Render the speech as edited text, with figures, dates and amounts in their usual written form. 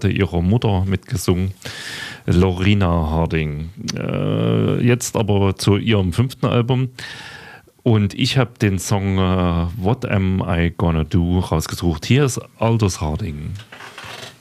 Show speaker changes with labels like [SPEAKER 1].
[SPEAKER 1] Platte ihrer Mutter mitgesungen, Lorena Harding. Jetzt aber zu ihrem 5. Album. Und ich habe den Song What Am I Gonna Do rausgesucht. Hier ist Aldous Harding.